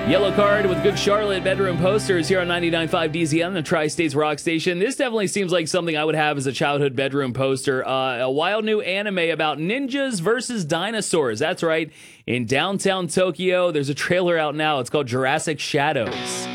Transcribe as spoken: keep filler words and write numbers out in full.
Yellow Card with Good Charlotte bedroom posters here on ninety-nine point five D Z M, the Tri-States Rock Station. This definitely seems like something I would have as a childhood bedroom poster. Uh, a wild new anime about ninjas versus dinosaurs. That's right. In downtown Tokyo, there's a trailer out now. It's called Jurassic Shadows.